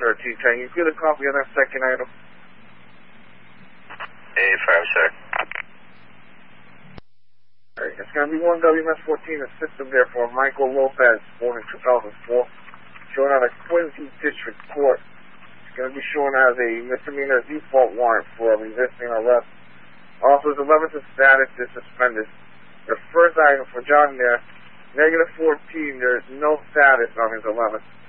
13. Can you get a copy of that second item? 85, sir. Alright, it's going to be 1WMS-14, a system there for Michael Lopez, born in 2004, showing out of Quincy District Court. It's going to be shown as a misdemeanor default warrant for resisting arrest. Officer's 11th status is suspended. The first item for John there, -14, there's no status on his 11th.